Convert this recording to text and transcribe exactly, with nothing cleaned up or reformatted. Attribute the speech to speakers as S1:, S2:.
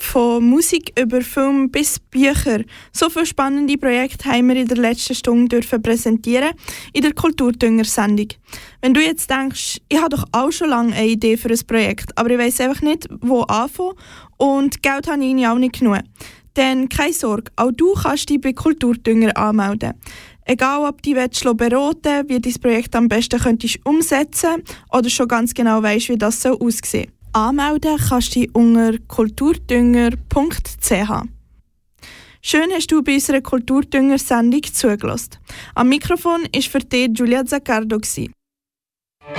S1: Von Musik über Film bis Bücher. So viele spannende Projekte haben wir in der letzten Stunde dürfen präsentieren in der Kulturdünger-Sendung. Wenn du jetzt denkst, ich habe doch auch schon lange eine Idee für ein Projekt, aber ich weiss einfach nicht, wo anfangen und Geld habe ich auch nicht genug. Dann keine Sorge, auch du kannst dich bei Kulturdünger anmelden. Egal, ob du dich beraten willst, wie dein Projekt am besten könntest umsetzen oder schon ganz genau weisst, wie das aussehen soll. Anmelden kannst du dich unter kulturdünger punkt c h. Schön hast du bei unserer Kulturdünger-Sendung zugelassen. Am Mikrofon war für dich Giulia Zaccardo.